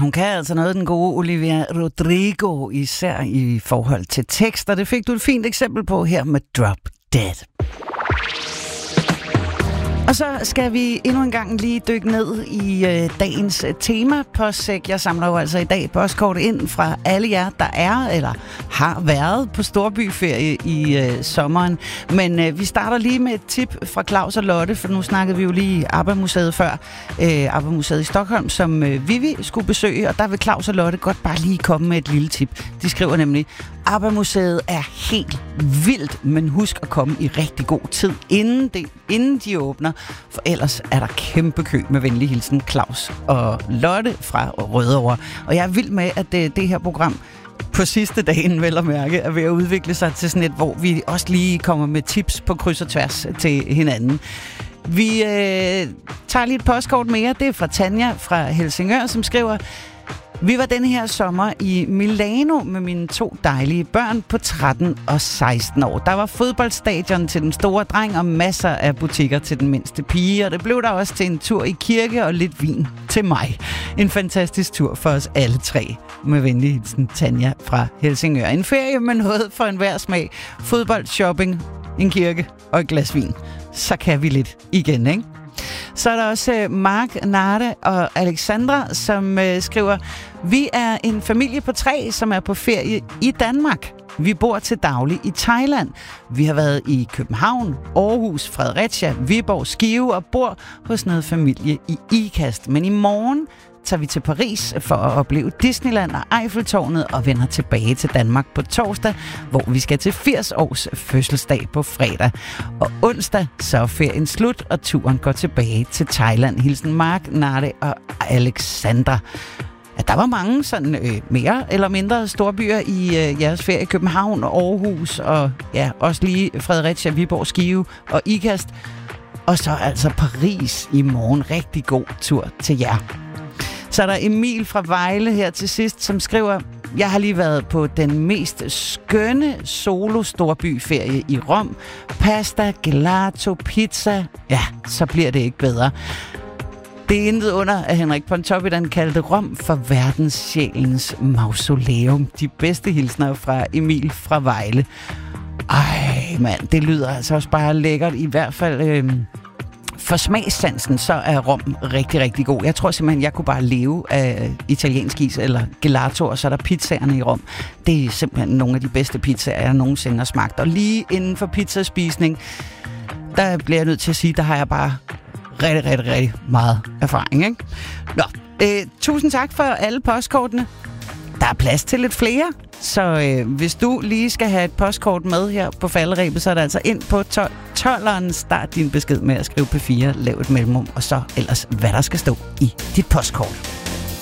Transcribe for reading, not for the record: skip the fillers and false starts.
hun kan altså noget, den gode Olivia Rodrigo, især i forhold til tekster. Det fik du et fint eksempel på her med Drop Dead. Og så skal vi endnu en gang lige dykke ned i dagens tema postsæk. Jeg samler jo altså i dag postkort ind fra alle jer, der er eller har været på storbyferie i sommeren. Men vi starter lige med et tip fra Claus og Lotte, for nu snakkede vi jo lige ABBA-museet før. ABBA-museet i Stockholm, som Vivi skulle besøge, og der vil Claus og Lotte godt bare lige komme med et lille tip. De skriver nemlig, ABBA-museet er helt vildt, men husk at komme i rigtig god tid, inden de åbner, for ellers er der kæmpe kø. Med venlig hilsen, Claus og Lotte fra Rødovre. Og jeg er vild med, at det her program på sidste dagen, vel at mærke, er ved at udvikle sig til sådan et, hvor vi også lige kommer med tips på kryds og tværs til hinanden. Vi tager lige et postkort mere. Det er fra Tanja fra Helsingør, som skriver: vi var denne her sommer i Milano med mine 2 dejlige børn på 13 og 16 år. Der var fodboldstadion til den store dreng og masser af butikker til den mindste pige. Og det blev der også til en tur i kirke og lidt vin til mig. En fantastisk tur for os alle 3. Med venlig hilsen, Tanja fra Helsingør. En ferie med noget for enhver smag. Fodbold, shopping, en kirke og et glas vin. Så kan vi lidt igen, ikke? Så er der også Mark, Narte og Alexandra, som skriver: vi er en familie på 3, som er på ferie i Danmark. Vi bor til daglig i Thailand. Vi har været i København, Aarhus, Fredericia, Viborg, Skive og bor hos noget familie i Ikast. Men i morgen tager vi til Paris for at opleve Disneyland og Eiffeltårnet og vender tilbage til Danmark på torsdag, hvor vi skal til 80 års fødselsdag på fredag. Og onsdag så er ferien slut, og turen går tilbage til Thailand. Hilsen Mark, Narte og Alexandra. Ja, der var mange sådan mere eller mindre storbyer i jeres ferie. København og Aarhus og ja, også lige Fredericia, Viborg, Skive og Ikast. Og så altså Paris i morgen. Rigtig god tur til jer. Så er der Emil fra Vejle her til sidst, som skriver: jeg har lige været på den mest skønne solo-storbyferie i Rom. Pasta, gelato, pizza. Ja, så bliver det ikke bedre. Det er intet under, at Henrik Pontoppidan kaldte Rom for verdenssjælens mausoleum. De bedste hilsner fra Emil fra Vejle. Ej, mand, det lyder altså også bare lækkert. I hvert fald for smagssansen, så er Rom rigtig, rigtig god. Jeg tror simpelthen, jeg kunne bare leve af italiensk is eller gelato, og så er der pizzaerne i Rom. Det er simpelthen nogle af de bedste pizzaer, jeg nogensinde har smagt. Og lige inden for pizzaspisning, der bliver jeg nødt til at sige, der har jeg bare rigtig meget erfaring, ikke? Nå, tusind tak for alle postkortene. Der er plads til lidt flere, så hvis du lige skal have et postkort med her på falderebet, så er der altså ind på 12'eren. Start din besked med at skrive P4, lav et mellemrum, og så ellers, hvad der skal stå i dit postkort.